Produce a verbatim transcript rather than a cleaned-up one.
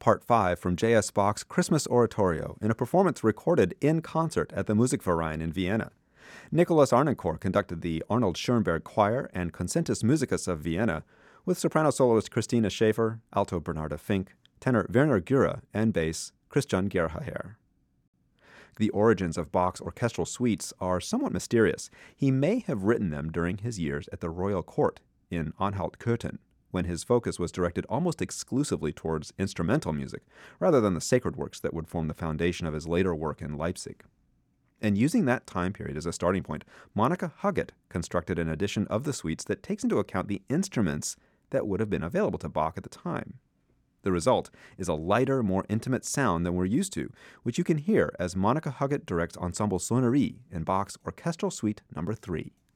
Part five from J S. Bach's Christmas Oratorio in a performance recorded in concert at the Musikverein in Vienna. Nicholas Arnoncourt conducted the Arnold Schoenberg Choir and Concentus Musicus of Vienna, with soprano soloist Christina Schäfer, alto Bernarda Fink, tenor Werner Gürer, and bass Christian Gerhaher. The origins of Bach's orchestral suites are somewhat mysterious. He may have written them during his years at the royal court in Anhalt-Köthen, when his focus was directed almost exclusively towards instrumental music, rather than the sacred works that would form the foundation of his later work in Leipzig. And using that time period as a starting point, Monika Huggett constructed an edition of the suites that takes into account the instruments that would have been available to Bach at the time. The result is a lighter, more intimate sound than we're used to, which you can hear as Monika Huggett directs Ensemble Sonnerie in Bach's Orchestral Suite number three.